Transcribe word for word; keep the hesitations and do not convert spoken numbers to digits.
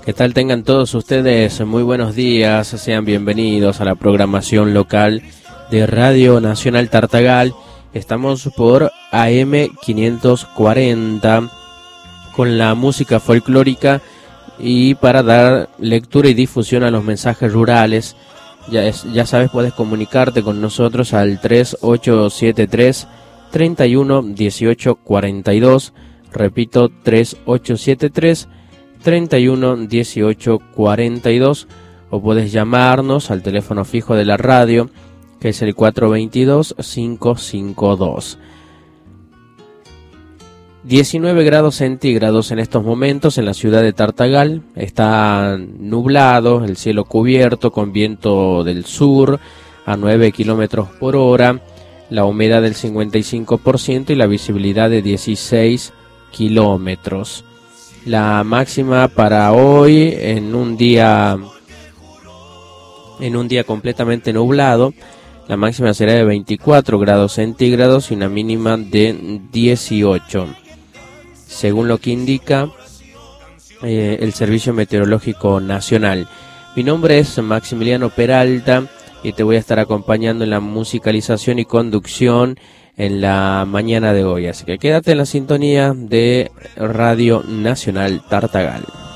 ¿Qué tal? Tengan todos ustedes muy buenos días, sean bienvenidos a la programación local de Radio Nacional Tartagal. Estamos por A M quinientos cuarenta con la música folclórica y para dar lectura y difusión a los mensajes rurales. Ya, es, ya sabes, puedes comunicarte con nosotros al tres ocho siete tres, tres uno uno ocho cuatro dos. Repito, tres ocho siete tres, tres uno uno ocho cuatro dos, o puedes llamarnos al teléfono fijo de la radio, que es el cuatro dos dos, cinco cinco dos. diecinueve grados centígrados en estos momentos en la ciudad de Tartagal. Está nublado, el cielo cubierto con viento del sur a nueve kilómetros por hora, la humedad del cincuenta y cinco por ciento y la visibilidad de dieciséis kilómetros. La máxima para hoy, en un día en un día completamente nublado, la máxima será de veinticuatro grados centígrados y una mínima de dieciocho, según lo que indica eh, el Servicio Meteorológico Nacional. Mi nombre es Maximiliano Peralta y te voy a estar acompañando en la musicalización y conducción en la mañana de hoy, así que quédate en la sintonía de Radio Nacional Tartagal.